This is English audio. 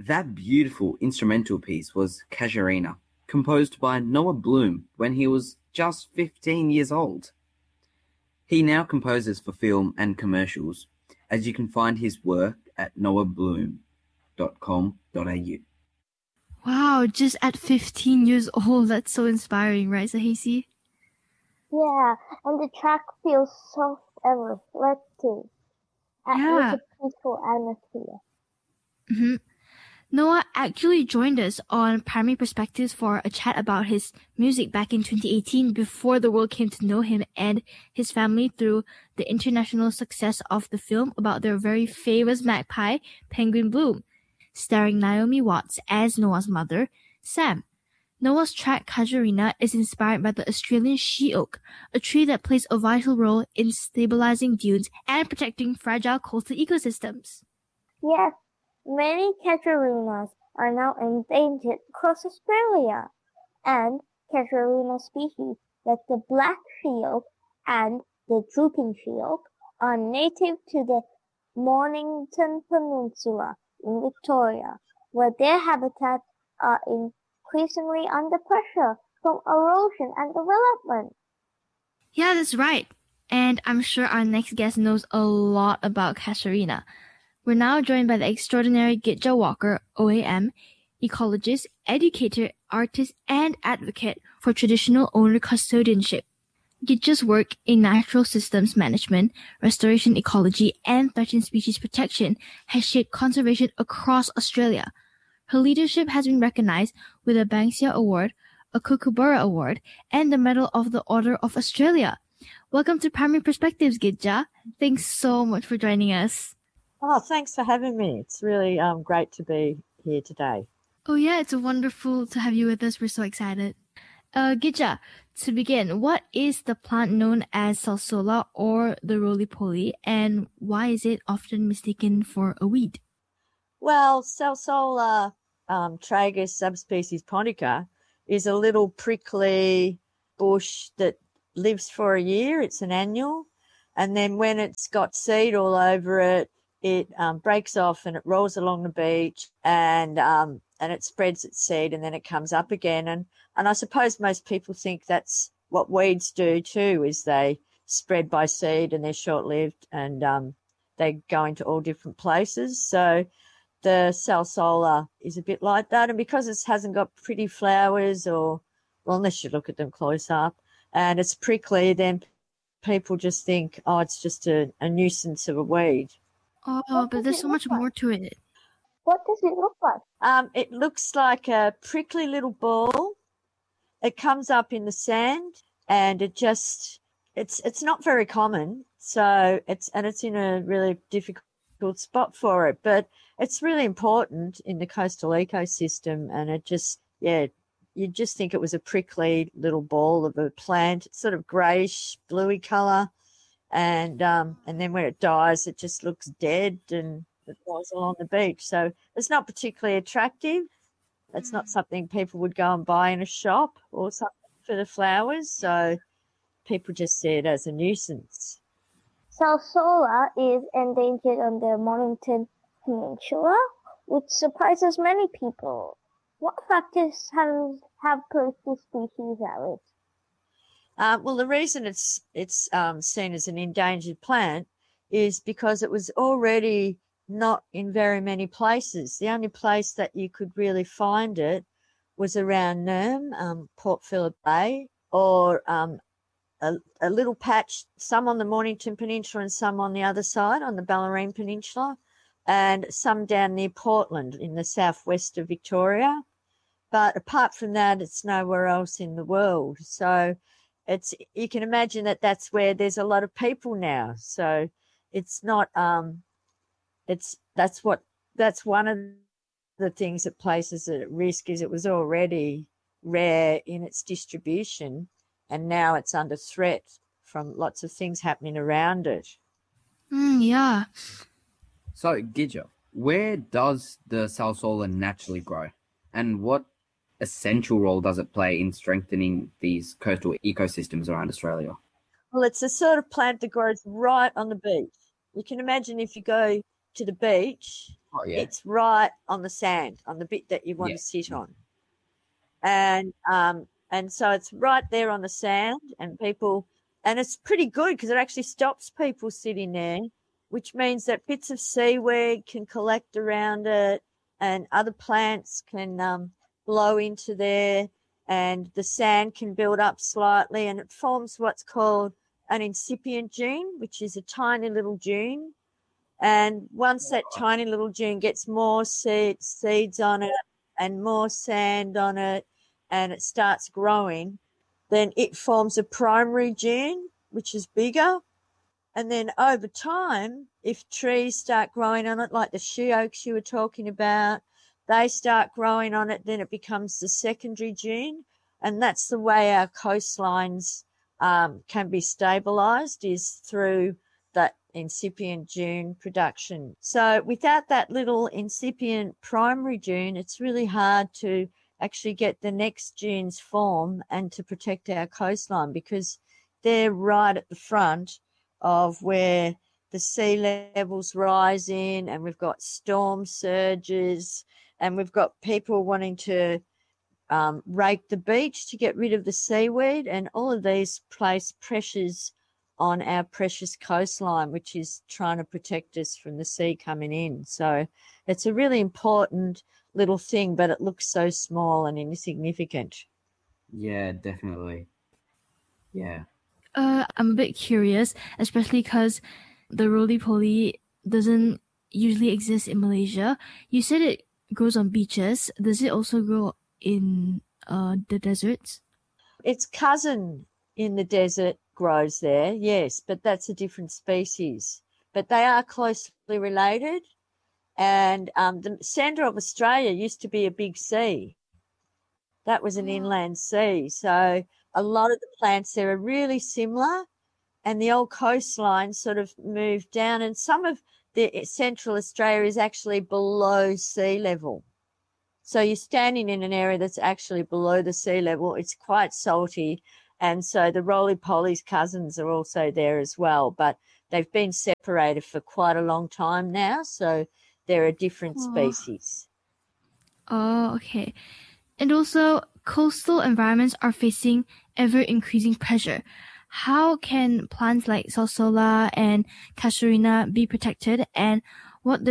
That beautiful instrumental piece was Casuarina, composed by Noah Bloom when he was just 15 years old. He now composes for film and commercials, as you can find his work at noahbloom.com.au. Wow, just at 15 years old, that's so inspiring, right, Sahisi? Yeah, and the track feels soft and reflective, with a peaceful atmosphere. Mm-hmm. Noah actually joined us on Primary Perspectives for a chat about his music back in 2018 before the world came to know him and his family through the international success of the film about their very famous magpie, Penguin Bloom, starring Naomi Watts as Noah's mother, Sam. Noah's track Casuarina is inspired by the Australian she oak, a tree that plays a vital role in stabilizing dunes and protecting fragile coastal ecosystems. Yes, many casuarinas are now endangered across Australia, and casuarina species like the black she oak and the drooping she oak are native to the Mornington Peninsula in Victoria, where their habitats are increasingly under pressure from erosion and development. Yeah, that's right. And I'm sure our next guest knows a lot about casuarina. We're now joined by the extraordinary Gitja Walker, OAM, ecologist, educator, artist, and advocate for traditional owner custodianship. Gitja's work in natural systems management, restoration ecology, and threatened species protection has shaped conservation across Australia. Her leadership has been recognized with a Banksia Award, a Kookaburra Award, and the Medal of the Order of Australia. Welcome to Primary Perspectives, Gitja. Thanks so much for joining us. Oh, thanks for having me. It's really great to be here today. Oh yeah, it's wonderful to have you with us. We're so excited. Gitja, to begin, what is the plant known as salsola or the roly-poly, and why is it often mistaken for a weed? Well, salsola tragus subspecies pontica is a little prickly bush that lives for a year. It's an annual. And then when it's got seed all over it, it breaks off and it rolls along the beach and it spreads its seed and then it comes up again. And I suppose most people think that's what weeds do too, is they spread by seed and they're short-lived and they go into all different places. So the salsola is a bit like that. And because it hasn't got pretty flowers well, unless you look at them close up, and it's prickly, then people just think, oh, it's just a nuisance of a weed. Oh, but there's so much more to it. What does it look like? It looks like a prickly little ball. It comes up in the sand and it's not very common. So it's in a really difficult spot for it, but it's really important in the coastal ecosystem. And you just think it was a prickly little ball of a plant. It's sort of greyish, bluey colour. And then when it dies, it just looks dead and it lies along the beach. So it's not particularly attractive. It's not something people would go and buy in a shop or something for the flowers. So people just see it as a nuisance. Salsola is endangered on the Mornington Peninsula, which surprises many people. What factors have placed this species at risk? Well, the reason it's seen as an endangered plant is because it was already not in very many places. The only place that you could really find it was around Nerm, Port Phillip Bay, or a little patch, some on the Mornington Peninsula and some on the other side on the Bellarine Peninsula, and some down near Portland in the southwest of Victoria. But apart from that, it's nowhere else in the world. So you can imagine that that's where there's a lot of people now. So it's not that's one of the things that places it at risk, is it was already rare in its distribution and now it's under threat from lots of things happening around it. Yeah. So, Gitja, where does the salsola naturally grow, and what essential role does it play in strengthening these coastal ecosystems around Australia? Well, it's a sort of plant that grows right on the beach. You can imagine if you go to the beach Oh, yeah. It's right on the sand, on the bit that you want to sit on. And so it's right there on the sand, and it's pretty good because it actually stops people sitting there, which means that bits of seaweed can collect around it and other plants can blow into there, and the sand can build up slightly, and it forms what's called an incipient dune, which is a tiny little dune. And once that tiny little dune gets more seeds on it and more sand on it, and it starts growing, then it forms a primary dune, which is bigger. And then over time, if trees start growing on it, like the she oaks you were talking about, they start growing on it, then it becomes the secondary dune. And that's the way our coastlines can be stabilized, is through that incipient dune production. So without that little incipient primary dune, it's really hard to actually get the next dunes form and to protect our coastline, because they're right at the front of where the sea levels rising, and we've got storm surges, and we've got people wanting to rake the beach to get rid of the seaweed, and all of these place pressures on our precious coastline, which is trying to protect us from the sea coming in. So it's a really important little thing, but it looks so small and insignificant. Yeah, definitely. Yeah. I'm a bit curious, especially because the roly-poly doesn't usually exist in Malaysia. You said it grows on beaches. Does it also grow in the deserts? Its cousin in the desert grows there, yes, but that's a different species. But they are closely related. And the centre of Australia used to be a big sea. That was an inland sea. So a lot of the plants there are really similar, and the old coastline sort of moved down, and some of the central Australia is actually below sea level. So you're standing in an area that's actually below the sea level. It's quite salty, and so the roly-poly's cousins are also there as well, but they've been separated for quite a long time now, so they're a different species. Oh, okay. And also, coastal environments are facing ever-increasing pressure. How can plants like Salsola and Casuarina be protected, and what does